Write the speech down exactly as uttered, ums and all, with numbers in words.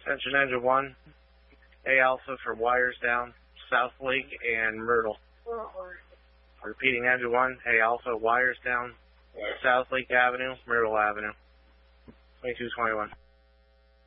Attention engine one, A Alpha for wires down, South Lake and Myrtle. Repeating engine one, A Alpha, wires down, South Lake Avenue, Myrtle Avenue. twenty-two twenty-one.